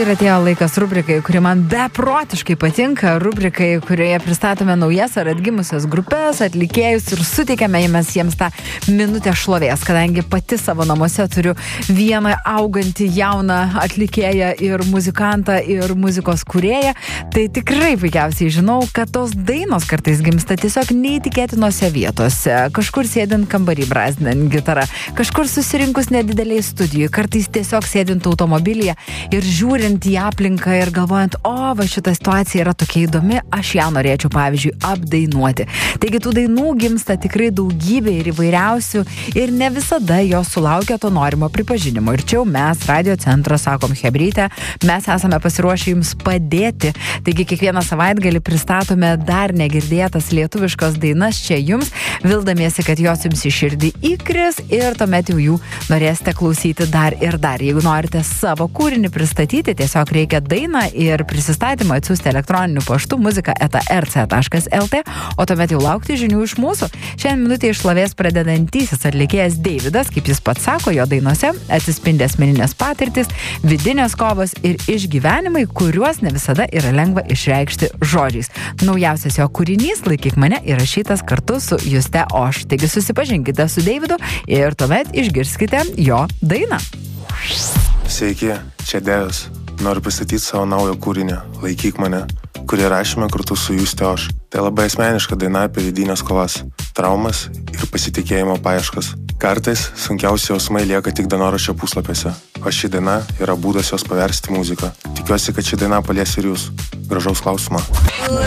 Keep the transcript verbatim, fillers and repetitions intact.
Ir atėjo laikas rubrikai, kuri man beprotiškai patinka, rubrikai, kurioje pristatome naujas ar atgimusias grupės, atlikėjus ir suteikiame jiems tą minutę šlovės, kadangi pati savo namuose turiu vieną augantį jauną atlikėją ir muzikantą ir muzikos kūrėją, tai tikrai puikiausiai žinau, kad tos dainos kartais gimsta tiesiog neįtikėtinose vietose, kažkur sėdint kambarį brazdinant gitarą, kažkur susirinkus nedideliai studijai, kartais tiesiog sėdint automobilyje ir žiūrint į aplinką ir galvojant, o, va šita situacija yra tokia įdomi, aš ją norėčiau, pavyzdžiui, apdainuoti. Taigi tų dainų gimsta tikrai daugybė ir įvairiausių ir ne visada jos sulaukia to norimo pripažinimo. Ir čia jau mes, Radio Centras, sakom, chebryte, mes esame pasiruošę jums padėti. Taigi kiekvieną savaitgalį pristatome dar negirdėtas lietuviškas dainas čia jums, vildamiesi, kad jos jums į širdį įkris ir tuomet jau jų norėsite klausyti dar ir dar. Jeigu norite savo kūrinį pristatyti, tiesiog reikia dainą ir prisistatymą atsiųsti elektroniniu paštu muzika eta er ce taškas el te, o tuomet jau laukti žinių iš mūsų. Šiandien minutė iš šlovės pradedantysis atlikėjas Deividas, kaip jis pats sako, jo dainose atsispindi asmeninės patirtis, vidinės kovos ir išgyvenimai, kuriuos ne visada yra lengva išreikšti žodžiais. Naujausias jo kūrinys Laikyk mane įrašytas kartu su Juste Oš. Taigi susipažinkite su Deividu ir tuomet išgirskite jo dainą. Sveiki, čia Devis. Noriu pristatyti savo naują kūrinį Laikyk mane, kurį rašėme kartu su Juste Oš. Tai labai asmeniška daina apie vidinės kovas, traumas ir pasitikėjimo paieškas. Kartais sunkiausi jausmai lieka tik dienoraščio puslapiuose, o ši daina yra būdas jos paversti muziką. Tikiuosi, kad ši daina palies ir jūs. Gražaus klausimo.